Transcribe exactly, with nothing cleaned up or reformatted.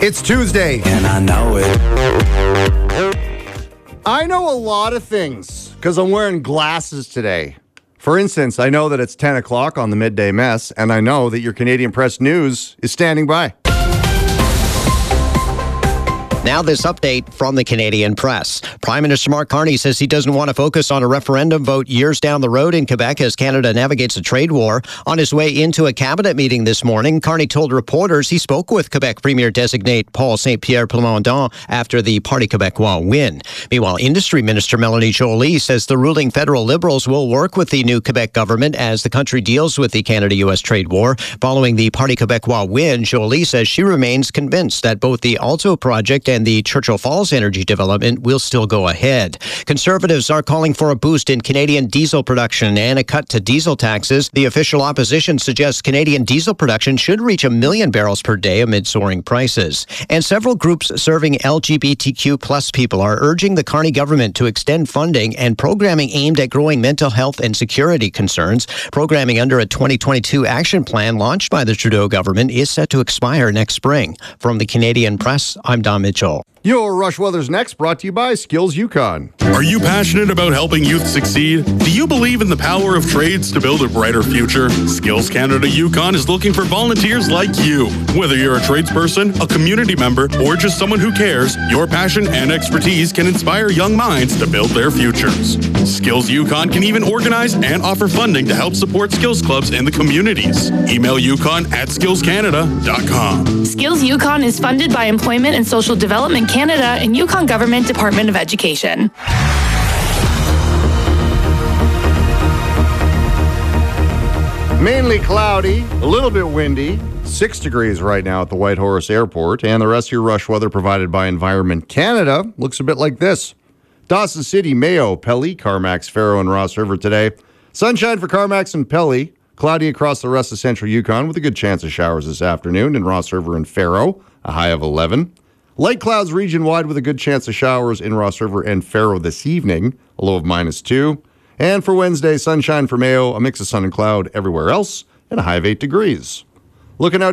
It's Tuesday. And I know it. I know a lot of things because I'm wearing glasses today. For instance, I know that it's ten o'clock on the Midday Mess, and I know that your Canadian Press News is standing by. Now this update from the Canadian Press. Prime Minister Mark Carney says he doesn't want to focus on a referendum vote years down the road in Quebec as Canada navigates a trade war. On his way into a cabinet meeting this morning, Carney told reporters he spoke with Quebec Premier-designate Paul Saint-Pierre Plamondon after the Parti Québécois win. Meanwhile, Industry Minister Melanie Joly says the ruling federal Liberals will work with the new Quebec government as the country deals with the Canada-U S trade war. Following the Parti Québécois win, Joly says she remains convinced that both the Alto project and and the Churchill Falls energy development will still go ahead. Conservatives are calling for a boost in Canadian diesel production and a cut to diesel taxes. The official opposition suggests Canadian diesel production should reach a million barrels per day amid soaring prices. And several groups serving L G B T Q plus people are urging the Carney government to extend funding and programming aimed at growing mental health and security concerns. Programming under a twenty twenty-two action plan launched by the Trudeau government is set to expire next spring. From the Canadian Press, I'm Don Mitchell. Your Rush Weather's Next, brought to you by Skills Yukon. Are you passionate about helping youth succeed? Do you believe in the power of trades to build a brighter future? Skills Canada Yukon is looking for volunteers like you. Whether you're a tradesperson, a community member, or just someone who cares, your passion and expertise can inspire young minds to build their futures. Skills Yukon can even organize and offer funding to help support skills clubs in the communities. Email yukon at skills canada dot com. Skills Yukon is funded by Employment and Social Development Canada and Yukon Government Department of Education. Mainly cloudy, a little bit windy, six degrees right now at the Whitehorse Airport, and the rest of your rush weather provided by Environment Canada looks a bit like this. Dawson City, Mayo, Pelly, Carmacks, Faro, and Ross River today. Sunshine for Carmacks and Pelly, cloudy across the rest of central Yukon with a good chance of showers this afternoon in Ross River and Faro, a high of eleven. Light clouds region-wide with a good chance of showers in Ross River and Faro this evening, a low of minus two. And for Wednesday, sunshine for Mayo, a mix of sun and cloud everywhere else, and a high of eight degrees. Looking out